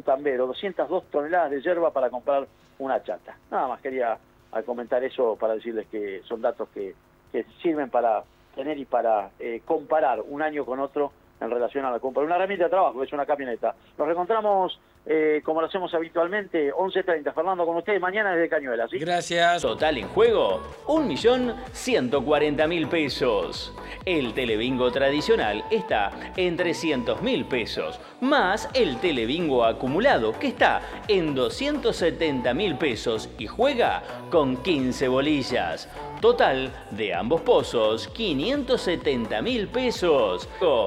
Tambero, 202 toneladas de yerba para comprar una chata. Nada más quería comentar eso para decirles que son datos que sirven para tener y para comparar un año con otro en relación a la compra de una herramienta de trabajo, que es una camioneta. Nos reencontramos como lo hacemos habitualmente, 11:30. Fernando, con ustedes mañana desde Cañuelas, ¿sí? Gracias. Total en juego, 1.140.000 pesos. El telebingo tradicional está en 300.000 pesos, más el telebingo acumulado, que está en 270.000 pesos y juega con 15 bolillas. Total de ambos pozos, 570.000 pesos.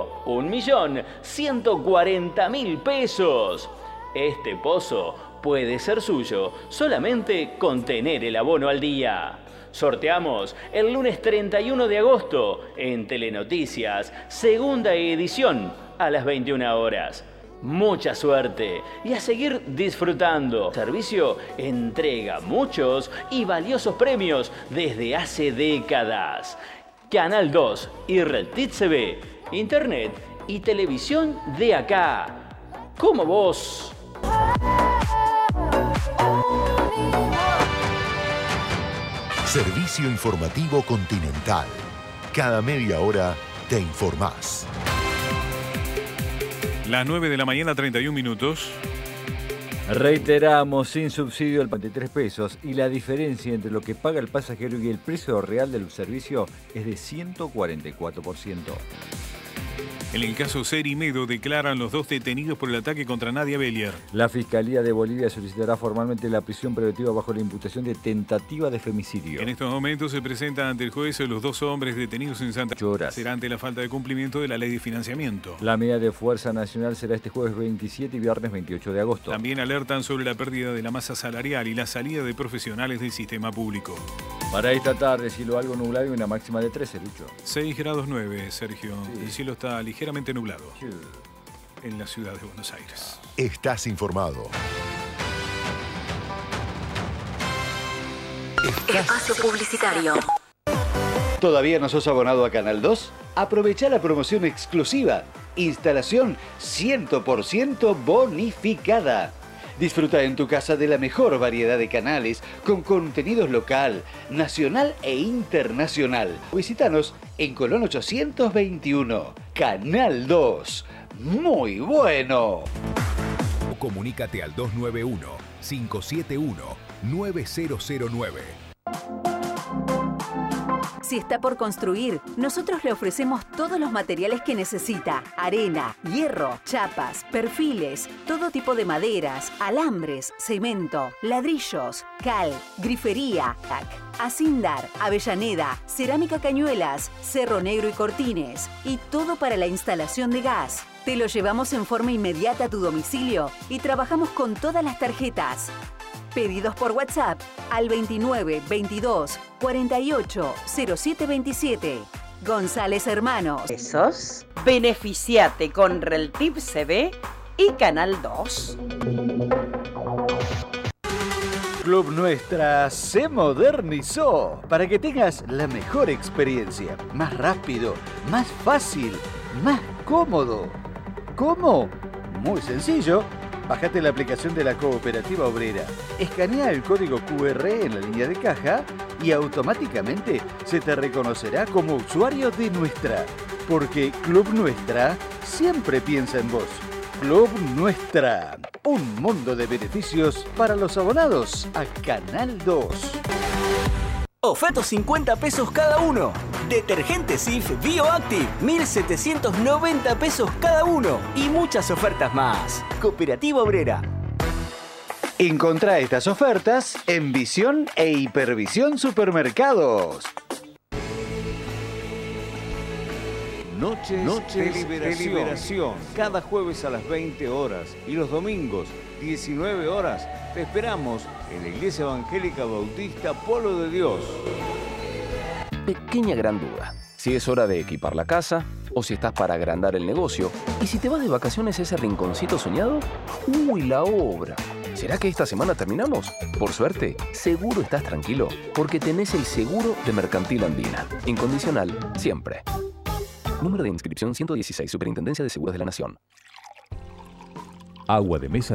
1.140.000 pesos. Este pozo puede ser suyo solamente con tener el abono al día. Sorteamos el lunes 31 de agosto en Telenoticias, segunda edición a las 21 horas. Mucha suerte y a seguir disfrutando. Servicio entrega muchos y valiosos premios desde hace décadas. Canal 2 y Reltit TV, Internet y televisión de acá. Como vos. Servicio informativo Continental. Cada media hora te informás. Las 9 de la mañana, 31 minutos. Reiteramos, sin subsidio el 23 pesos y la diferencia entre lo que paga el pasajero y el precio real del servicio es de 144%. En el caso Serimedo declaran los 2 detenidos por el ataque contra Nadia Bellier. La Fiscalía de Bolivia solicitará formalmente la prisión preventiva bajo la imputación de tentativa de femicidio. En estos momentos se presentan ante el juez los 2 hombres detenidos en Santa Cruz. Será ante la falta de cumplimiento de la ley de financiamiento. La medida de fuerza nacional será este jueves 27 y viernes 28 de agosto. También alertan sobre la pérdida de la masa salarial y la salida de profesionales del sistema público. Para esta tarde, cielo algo nublado y una máxima de 13, Lucho. 6 grados 9, Sergio. Sí. El cielo está ligeramente nublado. Sí. En la ciudad de Buenos Aires. Estás informado. Espacio publicitario. ¿Todavía no sos abonado a Canal 2? Aprovecha la promoción exclusiva. Instalación 100% bonificada. Disfruta en tu casa de la mejor variedad de canales con contenidos local, nacional e internacional. Visítanos en Colón 821. Canal 2. Muy bueno. Comunícate al 291-571-9009. Si está por construir, nosotros le ofrecemos todos los materiales que necesita. Arena, hierro, chapas, perfiles, todo tipo de maderas, alambres, cemento, ladrillos, cal, grifería, Acindar, Avellaneda, Cerámica Cañuelas, Cerro Negro y Cortines. Y todo para la instalación de gas. Te lo llevamos en forma inmediata a tu domicilio y trabajamos con todas las tarjetas. Pedidos por WhatsApp al 29 22 48 07 27. González Hermanos. Esos. Beneficiate con Reltip CB y Canal 2. Club Nuestra se modernizó para que tengas la mejor experiencia. Más rápido, más fácil, más cómodo. ¿Cómo? Muy sencillo. Bájate la aplicación de la Cooperativa Obrera, escanea el código QR en la línea de caja y automáticamente se te reconocerá como usuario de Nuestra. Porque Club Nuestra siempre piensa en vos. Club Nuestra, un mundo de beneficios para los abonados a Canal 2. Ofertas 50 pesos cada uno. Detergente Cif Bioactive, 1.790 pesos cada uno. Y muchas ofertas más. Cooperativa Obrera. Encontrá estas ofertas en Visión e Hipervisión Supermercados. Noches de liberación. Cada jueves a las 20 horas y los domingos 19 horas te esperamos en la Iglesia Evangélica Bautista Pueblo de Dios. Pequeña gran duda. Si es hora de equipar la casa o si estás para agrandar el negocio. Y si te vas de vacaciones a ese rinconcito soñado. ¡Uy, la obra! ¿Será que esta semana terminamos? Por suerte, seguro estás tranquilo porque tenés el seguro de Mercantil Andina. Incondicional, siempre. Número de inscripción 116, Superintendencia de Seguros de la Nación. Agua de mesa